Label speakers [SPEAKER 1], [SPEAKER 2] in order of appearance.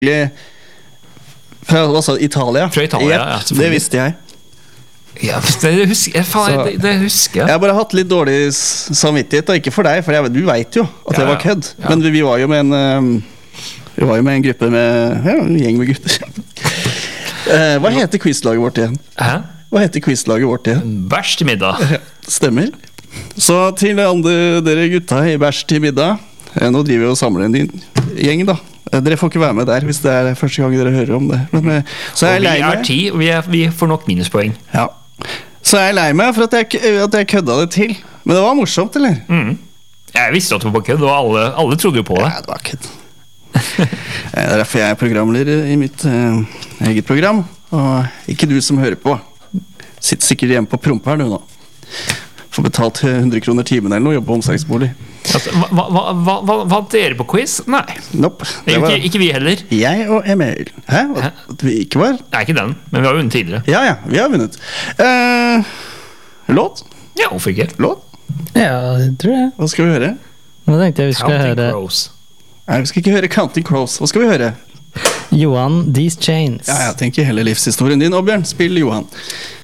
[SPEAKER 1] fra Italia.
[SPEAKER 2] Fra Italia,
[SPEAKER 1] Yep,
[SPEAKER 2] ja,
[SPEAKER 1] det visste jeg.
[SPEAKER 2] Ja, det husker jeg. Faen, det husker jeg.
[SPEAKER 1] Jeg har bare hatt litt dårlig samvittighet, og ikke for deg, for du vet jo at det var kødd.
[SPEAKER 2] Ja.
[SPEAKER 1] Men vi var jo med en gruppe med en gjeng med gutter. Hva heter quizlaget vårt igjen?
[SPEAKER 2] Hæ?
[SPEAKER 1] Hva heter quizlaget vårt igjen?
[SPEAKER 2] Bæsj til middag.
[SPEAKER 1] Stemmer. Så til dere gutta i bæsj til middag. Nå driver vi og samler en gjeng, da. Dere får ikke være med der hvis det er første gang dere hører om det. Men, så er jeg lei meg.
[SPEAKER 2] Vi er 10, vi får nok minuspoeng.
[SPEAKER 1] Ja. Så er jeg lei meg for at jeg kødda det til. Men det var morsomt, eller?
[SPEAKER 2] Jeg visste at det var kødd, og alle trodde jo på det.
[SPEAKER 1] Ja, det var kødd. Det er derfor jeg er programleder i mitt eget program. Og ikke du som hører på. Sitter sikkert hjemme på promp her, du nå. Får betalt 100 kroner timen eller noe, jobber på omsorgsbolig.
[SPEAKER 2] Altså, var dere på quiz? Nei.
[SPEAKER 1] Nope.
[SPEAKER 2] Ikke vi heller.
[SPEAKER 1] Jeg og Emil. Hæ? At vi ikke var?
[SPEAKER 2] Nei, ikke den, men vi har vunnet tidligere.
[SPEAKER 1] Ja, vi har vunnet. Låt?
[SPEAKER 2] Ja, hvorfor ikke?
[SPEAKER 1] Låt?
[SPEAKER 3] Ja, det tror jeg.
[SPEAKER 1] Hva skal vi høre?
[SPEAKER 3] Nå tenkte jeg vi skulle
[SPEAKER 2] Counting
[SPEAKER 3] høre
[SPEAKER 2] Crows.
[SPEAKER 1] Nei, vi skal ikke høre Counting Crows. Hva skal vi høre?
[SPEAKER 3] Johan These Chains.
[SPEAKER 1] Ja, jeg tenker hele livshistorien din, Oddbjørn. Spill Johan.